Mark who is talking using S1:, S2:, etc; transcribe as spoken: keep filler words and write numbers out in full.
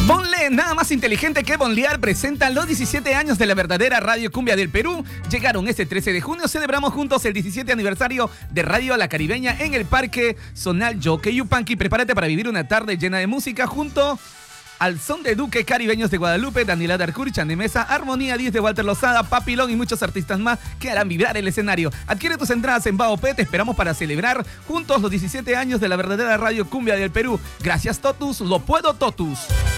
S1: Bonle, nada más inteligente que bonlear, presenta los diecisiete años de la verdadera Radio Cumbia del Perú. Llegaron este trece de junio, celebramos juntos el diecisiete aniversario de Radio La Caribeña en el Parque Zonal Yoque Yupanqui. Prepárate para vivir una tarde llena de música junto al son de Duque, Caribeños de Guadalupe, Daniela Darcur, Chan de Mesa, Armonía diez de Walter Lozada, Papilón y muchos artistas más que harán vibrar el escenario. Adquiere tus entradas en Baopé, te esperamos para celebrar juntos los diecisiete años de la verdadera Radio Cumbia del Perú. Gracias Totus, lo puedo Totus.